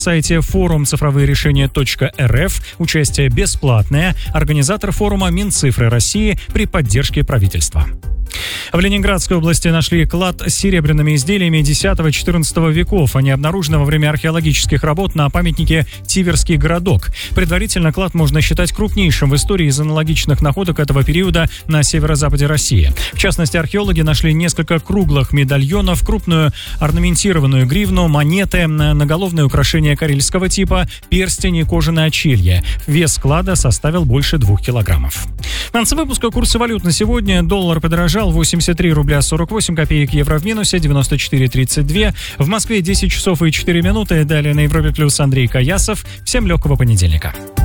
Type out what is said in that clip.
сайте форум цифровые решения.рф. Участие бесплатное. Организатор форума Минцифры России при поддержке правительства. В Ленинградской области нашли клад с серебряными изделиями X-XIV веков. Они обнаружены во время археологических работ на памятнике Тиверский городок. Предварительно клад можно считать крупнейшим в истории из аналогичных находок этого периода на северо-западе России. В частности, археологи нашли несколько круглых медальонов, крупную орнаментированную гривну, монеты, наголовное украшение карельского типа, перстень и кожаное очелье. Вес клада составил больше 2 килограммов. В конце выпуска курсы валют на сегодня. Доллар подорожал: 83 рубля 48 копеек, евро в минусе 94,32. В Москве 10 часов и 4 минуты. Далее на Европе плюс Андрей Каясов. Всем легкого понедельника.